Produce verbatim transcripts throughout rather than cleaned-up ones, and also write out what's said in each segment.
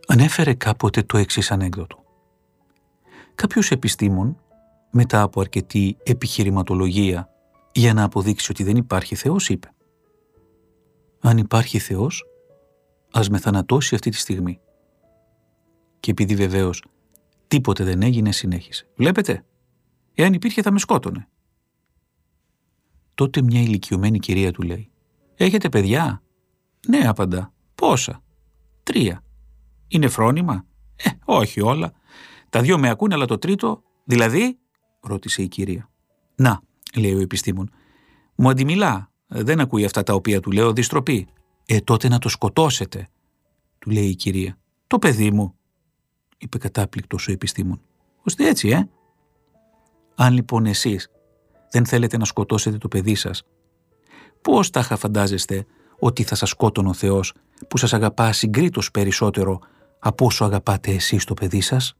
ανέφερε κάποτε το εξής ανέκδοτο. Κάποιος επιστήμον, μετά από αρκετή επιχειρηματολογία για να αποδείξει ότι δεν υπάρχει Θεός, είπε: «Αν υπάρχει Θεός, ας με θανατώσει αυτή τη στιγμή». Και επειδή βεβαίως τίποτε δεν έγινε, συνέχισε: «Βλέπετε, εάν υπήρχε θα με σκότωνε». Τότε μια ηλικιωμένη κυρία του λέει: «Έχετε παιδιά?» «Ναι», απαντά. «Πόσα?» «Τρία». «Είναι φρόνημα?» «Ε, όχι όλα. Τα δυο με ακούνε, αλλά το τρίτο...» «Δηλαδή?» ρώτησε η κυρία. «Να», λέει ο επιστήμον, «μου αντιμιλά. Δεν ακούει αυτά τα οποία του λέω, διστροπή». «Ε, τότε να το σκοτώσετε», του λέει η κυρία. «Το παιδί μου», είπε κατάπληκτος ο επιστήμον. «Ώστε έτσι, ε?» «Αν λοιπόν εσείς δεν θέλετε να σκοτώσετε το παιδί σας, πώς τάχα φαντάζεστε ότι θα σας σκότωνε ο Θεός που σας αγαπά συγκρίτως περισσότερο από όσο αγαπάτε εσείς το παιδί σας?»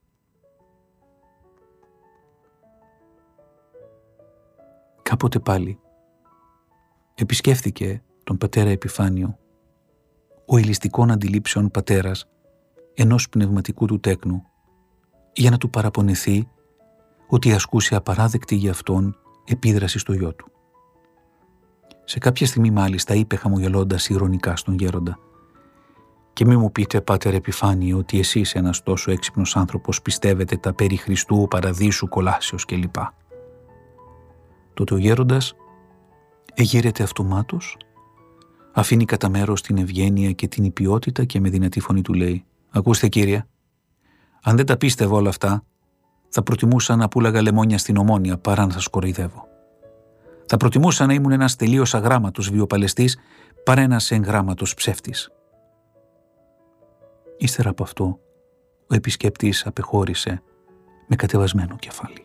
Κάποτε πάλι επισκέφθηκε τον πατέρα Επιφάνιο ο ελιστικών αντιλήψεων πατέρας ενός πνευματικού του τέκνου για να του παραπονεθεί ότι ασκούσε απαράδεκτη για αυτόν επίδραση στο γιο του. Σε κάποια στιγμή μάλιστα είπε χαμογελώντας ειρωνικά στον γέροντα: «Και μη μου πείτε, πάτερ Επιφάνιο, ότι εσείς, ένας τόσο έξυπνος άνθρωπος, πιστεύετε τα περί Χριστού, παραδείσου, κολάσεως κλπ». Τότε ο γέροντας εγείρεται αυτομάτως, αφήνει κατά μέρος την ευγένεια και την υπιότητα και με δυνατή φωνή του λέει: «Ακούστε κύριε, αν δεν τα πίστευα όλα αυτά, θα προτιμούσα να πούλαγα λεμόνια στην Ομόνια παρά να σας κοροϊδεύω. Θα προτιμούσα να ήμουν ένας τελείως αγράμματος βιοπαλαιστής παρά ένας εγγράμματος ψεύτης». Ύστερα από αυτό, ο επισκέπτης απεχώρησε με κατεβασμένο κεφάλι.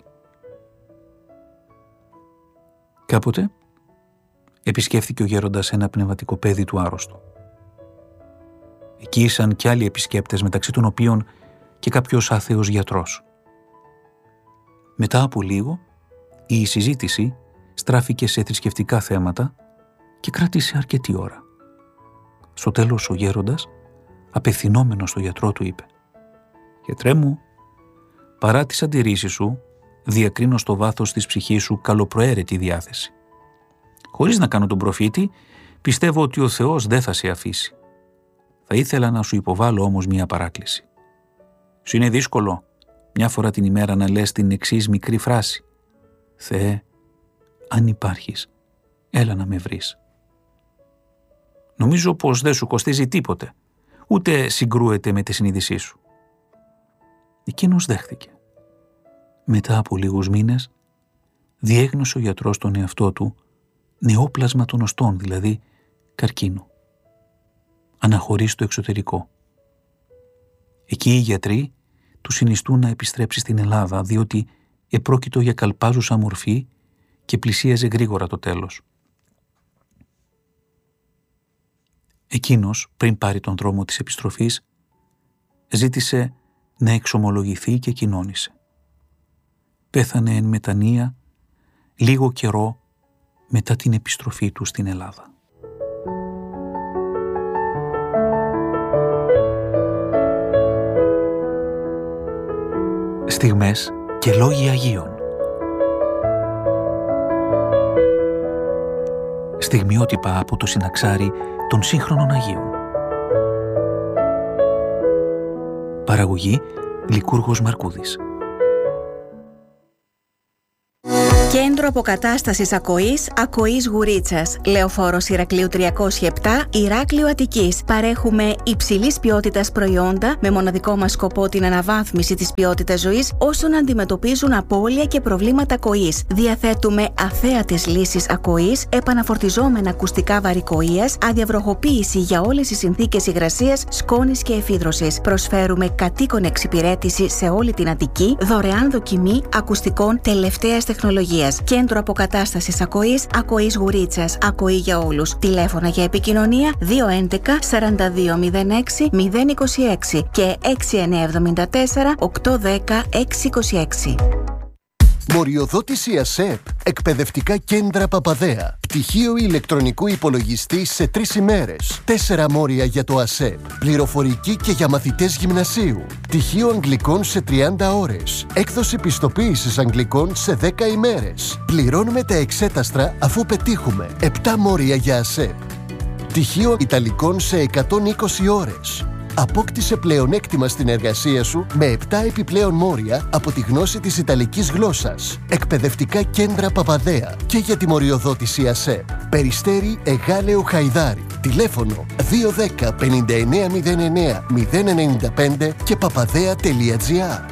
Κάποτε επισκέφθηκε ο γέροντας ένα πνευματικό παιδί του άρρωστο. Εκεί ήσαν κι άλλοι επισκέπτες, μεταξύ των οποίων και κάποιος άθεος γιατρός. Μετά από λίγο, η συζήτηση στράφηκε σε θρησκευτικά θέματα και κράτησε αρκετή ώρα. Στο τέλος ο γέροντας, απευθυνόμενος στο γιατρό, του είπε: «Γιατρέ μου, παρά τις αντιρρήσεις σου, διακρίνω στο βάθος της ψυχής σου καλοπροαίρετη διάθεση. Χωρίς να κάνω τον προφήτη, πιστεύω ότι ο Θεός δεν θα σε αφήσει. Θα ήθελα να σου υποβάλω όμως μια παράκληση. Σου είναι δύσκολο μια φορά την ημέρα να λες την εξής μικρή φράση: «Θεέ, αν υπάρχεις, έλα να με βρεις». Νομίζω πως δεν σου κοστίζει τίποτε, ούτε συγκρούεται με τη συνείδησή σου». Εκείνος δέχθηκε. Μετά από λίγους μήνες, διέγνωσε ο γιατρός τον εαυτό του νεόπλασμα των οστών, δηλαδή καρκίνο. Αναχωρεί στο εξωτερικό. Εκεί οι γιατροί του συνιστούν να επιστρέψει στην Ελλάδα, διότι επρόκειτο για καλπάζουσα μορφή και πλησίαζε γρήγορα το τέλος. Εκείνος, πριν πάρει τον δρόμο της επιστροφής, ζήτησε να εξομολογηθεί και κοινώνησε. Πέθανε εν μετανία λίγο καιρό μετά την επιστροφή του στην Ελλάδα. Στιγμές και λόγοι Αγίων. Στιγμιότυπα από το συναξάρι των σύγχρονων Αγίων. Παραγωγή Λικούργος Μαρκούδης. Κέντρο Αποκατάστασης Ακοής, Ακοής Γουρίτσας. Λεωφόρος Ηρακλείου τριακόσια επτά, Ηράκλειο Αττικής. Παρέχουμε υψηλής ποιότητας προϊόντα με μοναδικό μας σκοπό την αναβάθμιση της ποιότητας ζωής όσων αντιμετωπίζουν απώλεια και προβλήματα ακοής. Διαθέτουμε αθέατες λύσεις ακοής, επαναφορτιζόμενα ακουστικά βαρικοΐας, αδιαβροχοποίηση για όλες τις συνθήκες υγρασίας, σκόνης και εφίδρωσης. Προσφέρουμε κατοίκον εξυπηρέτηση σε όλη την Αττική, δωρεάν δοκιμή ακουστικών τελευταίας τεχνολογίας. Κέντρο Αποκατάστασης Ακοής, Ακοής Γουρίτσας. Ακοή για όλους. Τηλέφωνα για επικοινωνία δύο έντεκα σαράντα δύο μηδέν έξι μηδέν είκοσι έξι και έξι εννιά εβδομήντα τέσσερα οκτακόσια δέκα εξακόσια είκοσι έξι. Μοριοδότηση ΑΣΕΠ. Εκπαιδευτικά κέντρα Παπαδέα. Πτυχίο ηλεκτρονικού υπολογιστή σε τρεις ημέρες. Τέσσερα μόρια για το ΑΣΕΠ. Πληροφορική και για μαθητές γυμνασίου. Πτυχίο αγγλικών σε τριάντα ώρες. Έκδοση πιστοποίησης αγγλικών σε δέκα ημέρες. Πληρώνουμε τα εξέταστρα αφού πετύχουμε. επτά μόρια για ΑΣΕΠ. Πτυχίο ιταλικών σε εκατόν είκοσι ώρες. Απόκτησε πλεονέκτημα στην εργασία σου με επτά επιπλέον μόρια από τη γνώση της ιταλικής γλώσσας. Εκπαιδευτικά κέντρα Παπαδέα και για τη μοριοδότηση ΑΣΕΠ. Περιστέρι Εγάλεο Χαϊδάρι. Τηλέφωνο δύο ένα μηδέν πέντε εννέα μηδέν εννέα μηδέν εννέα πέντε και papadea τελεία gr.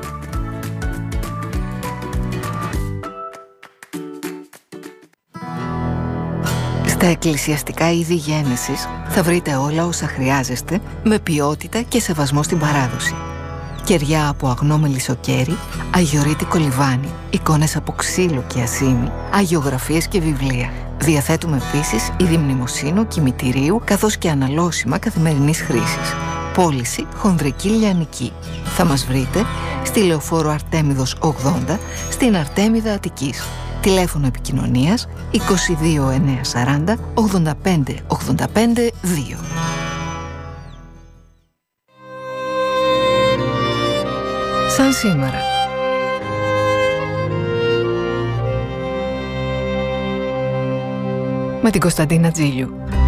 Στα εκκλησιαστικά είδη γένεσης θα βρείτε όλα όσα χρειάζεστε με ποιότητα και σεβασμό στην παράδοση. Κεριά από αγνό μελισσοκέρι, αγιορείτικο λιβάνι, εικόνες από ξύλο και ασήμι, αγιογραφίες και βιβλία. Διαθέτουμε επίσης είδη μνημοσύνου, κημητηρίου, καθώς και αναλώσιμα καθημερινής χρήσης. Πώληση χονδρική λιανική. Θα μας βρείτε στη Λεωφόρο Αρτέμιδος ογδόντα, στην Αρτέμιδα Αττικής. Τηλέφωνο επικοινωνίας είκοσι δύο εννιακόσια σαράντα ογδόντα πέντε ογδόντα πέντε δύο. Σαν σήμερα. Με την Κωνσταντίνα Τζίλιου.